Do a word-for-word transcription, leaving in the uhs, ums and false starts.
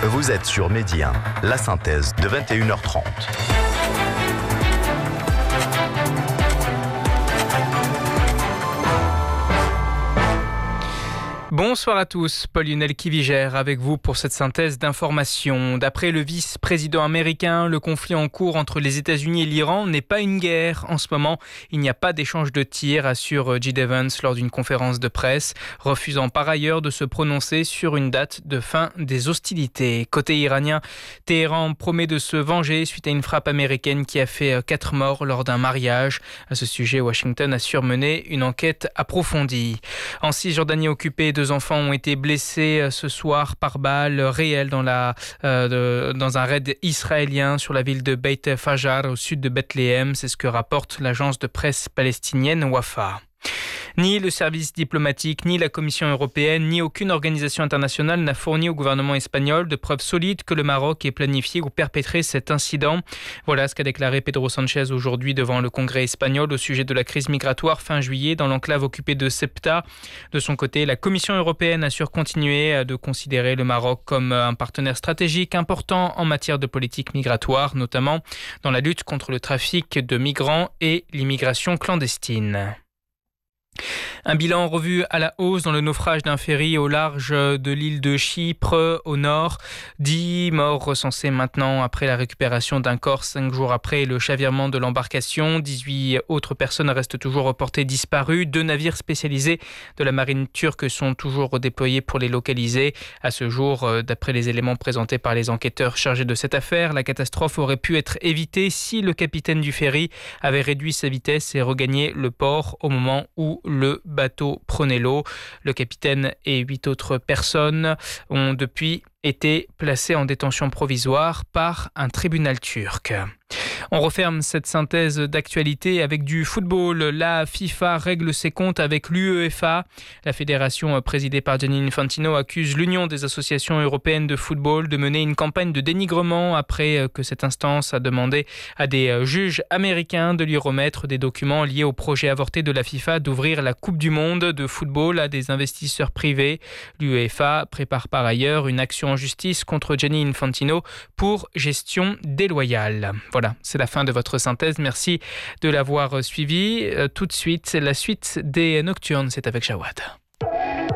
Vous êtes sur Midi un, la synthèse de vingt et une heures trente. Bonsoir à tous, Paul-Lionel Kivigère avec vous pour cette synthèse d'informations. D'après le vice-président américain, le conflit en cours entre les États-Unis et l'Iran n'est pas une guerre. En ce moment, il n'y a pas d'échange de tirs, assure J D. Vance lors d'une conférence de presse, refusant par ailleurs de se prononcer sur une date de fin des hostilités. Côté iranien, Téhéran promet de se venger suite à une frappe américaine qui a fait quatre morts lors d'un mariage. À ce sujet, Washington a surmené une enquête approfondie. En Cisjordanie occupée, deux enfants ont été blessés ce soir par balles réelles dans, la, euh, de, dans un raid israélien sur la ville de Beit Fajar au sud de Bethléem. C'est ce que rapporte l'agence de presse palestinienne Wafa. Ni le service diplomatique, ni la Commission européenne, ni aucune organisation internationale n'a fourni au gouvernement espagnol de preuves solides que le Maroc ait planifié ou perpétré cet incident. Voilà ce qu'a déclaré Pedro Sánchez aujourd'hui devant le Congrès espagnol au sujet de la crise migratoire fin juillet dans l'enclave occupée de Ceuta. De son côté, la Commission européenne assure continuer de considérer le Maroc comme un partenaire stratégique important en matière de politique migratoire, notamment dans la lutte contre le trafic de migrants et l'immigration clandestine. Un bilan revu à la hausse dans le naufrage d'un ferry au large de l'île de Chypre au nord. Dix morts recensés maintenant après la récupération d'un corps cinq jours après le chavirement de l'embarcation. dix-huit autres personnes restent toujours reportées disparues. Deux navires spécialisés de la marine turque sont toujours déployés pour les localiser. À ce jour, d'après les éléments présentés par les enquêteurs chargés de cette affaire, la catastrophe aurait pu être évitée si le capitaine du ferry avait réduit sa vitesse et regagné le port au moment où le bateau prenait l'eau. Le capitaine et huit autres personnes ont depuis été placés en détention provisoire par un tribunal turc. On referme cette synthèse d'actualité avec du football. La FIFA règle ses comptes avec l'UEFA. La fédération présidée par Gianni Infantino accuse l'Union des associations européennes de football de mener une campagne de dénigrement après que cette instance a demandé à des juges américains de lui remettre des documents liés au projet avorté de la FIFA d'ouvrir la Coupe du Monde de football à des investisseurs privés. L'UEFA prépare par ailleurs une action en justice contre Gianni Infantino pour gestion déloyale. Voilà, c'est la fin de votre synthèse. Merci de l'avoir suivi. Tout de suite, c'est la suite des Nocturnes. C'est avec Jawad.